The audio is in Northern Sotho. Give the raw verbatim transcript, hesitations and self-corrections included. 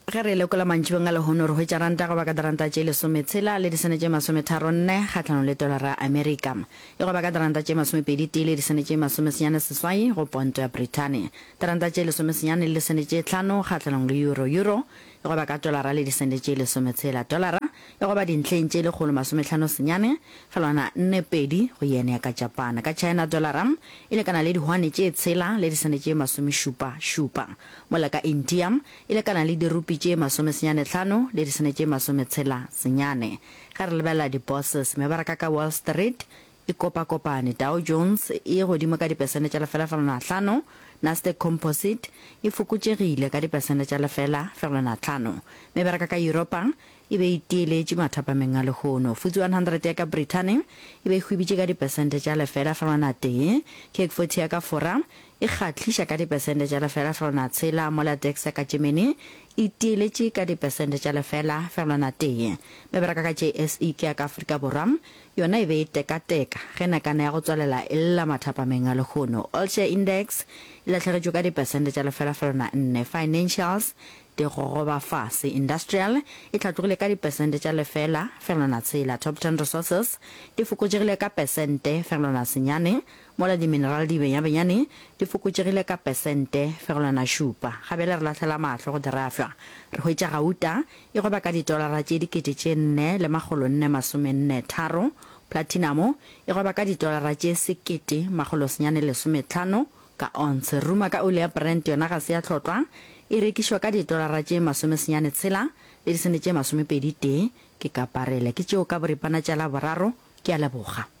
ge re lekola mantšhibeng a lehono re hwetša ranta go baka diranta tše lesometshela le disene tše masometharonne kgatlhanong le dolara america e go baka diranta tše masomepedi tee le disene tše masomesenyane seswai go ponto ya britain diranta tše lesomesenyane le disene tše hlano kgatlhanong le euro euro e go baka dolara le disene tše lesometshela dolara e go ba dintlheng tše lekgolo masomehlano senyane felwana nne pedi go yene ya ka japan ka china dolara e lekana le dihwane tše tshela le disene tše masomešupa šupa mola ka india e lekana le dirupi tše masomesenyane hlano le disene tše masometshela senyane ga re lebelela di-bosses mebaraka ka wall street e kopa-kopane dow jones e godimo ka dipesente tša lefela felwana hlano nasdaq composite e fokotšegile ka dipesente tša lefela felwana hlano mebaraka ka europa e be itieletše mathapameng a lehono futsi one hundred ya ka britain e be e hwibitše ka dipesente tša lefela felwana tee cake forty ya ka fora e kgatliša ka dipesente tša lefela felwana tshela mola dex ya ka germany e tieletše ka dipesente tša lefela felwana tee meberaka ka J S E ke ya ka afrika borwa yona e be e teka-teka ge nakana ya go tswalela e lla mathapameng a lehono all share index e latlhegetšwe ka dipesente tša lefela felwana nne financials di gogoba fase industrial e tlhatlogile ka dipesente tša lefela felwana tshela top ten resources di fokotšegile ka pesente felwana senyane mola di-mineral di benyabenyane di fokotšegile ka pesente felwana šupa gabele re latlhela mahlo go dirafwa re hwetša gauta e goba ka ditolara tše dikete tše nne le magolo nne masomenne tharo platinum e goba ka ditolara tše sekete magolo senyane lesomehlano ka once ruma ka ole ya brent yona ga se ya tlhotlwa e rekišwa ka ditolara tše masomesenyane tshela le disene tše masomepedi tee ke ka parele ke tšeo ka boripana tša la boraro ke a leboga.